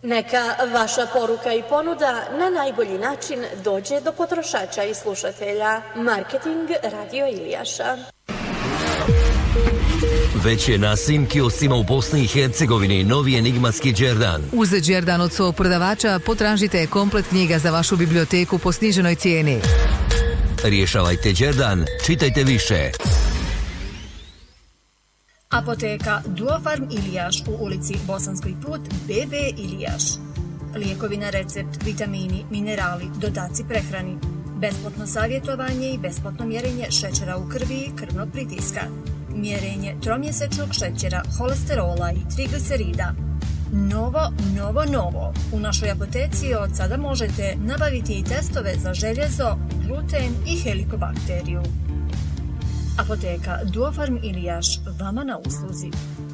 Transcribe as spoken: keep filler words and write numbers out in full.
Neka vaša poruka i ponuda na najbolji način dođe do potrošača i slušatelja. Marketing Radio Iljaša. Već je na svim kioscima u Bosni i Hercegovini novi enigmatski Đerdan. Uz Đerdan od svog prodavača potražite komplet knjiga za vašu biblioteku po sniženoj cijeni. Rješavajte Đerdan, čitajte više. Apoteka Duofarm Iljaš u ulici Bosanski put B B Iljaš. Lijekovi na recept, vitamini, minerali, dodaci prehrani. Besplatno savjetovanje i besplatno mjerenje šećera u krvi i krvnog pritiska. Mjerenje tromjesečnog šećera, holesterola i triglicerida. Novo, novo, novo. U našoj apoteci od sada možete nabaviti i testove za željezo, gluten i helikobakteriju. Apoteka Duofarm Iljaš, vama na usluzi.